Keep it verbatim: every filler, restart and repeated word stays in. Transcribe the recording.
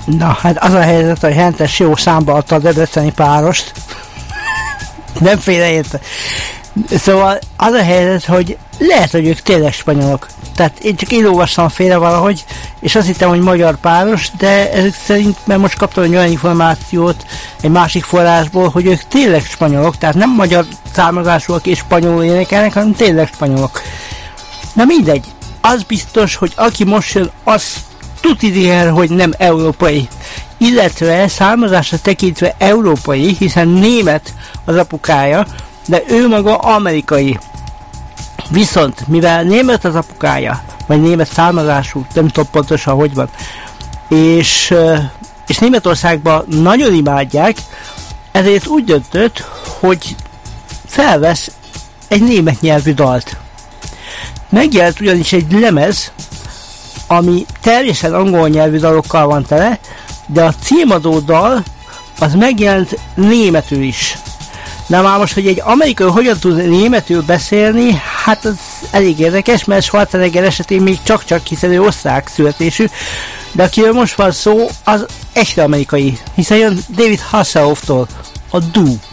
Na, hát az a helyzet, hogy Hentes jó számba adta a debreceni párost. Nem félreérte. Szóval az a helyzet, hogy lehet, hogy ők tényleg spanyolok. Tehát én csak én olvassam félre valahogy, és azt hittem, hogy magyar páros, de ezek szerint, mert most kaptam egy olyan információt egy másik forrásból, hogy ők tényleg spanyolok, tehát nem magyar származásúak és spanyolul énekelnek, hanem tényleg spanyolok. Na mindegy, az biztos, hogy aki most jön, az tudni, hogy nem európai. Illetve származásra tekintve európai, hiszen német az apukája, de ő maga amerikai. Viszont, mivel német az apukája, vagy német származású, nem tudom pontosan, hogy van, és, és Németországban nagyon imádják, ezért úgy döntött, hogy felvesz egy német nyelvű dalt. Megjelent ugyanis egy lemez, ami teljesen angol nyelvű dalokkal van tele, de a címadó dal az megjelent németül is. Na már most, hogy egy amerikai hogyan tud németül beszélni, hát az elég érdekes, mert Schwarzenegger esetén még csak-csak, hiszen ő osztrák születésű, de akiről most van szó, az echte amerikai, hiszen jön David Hasselhoff-tól, a Do.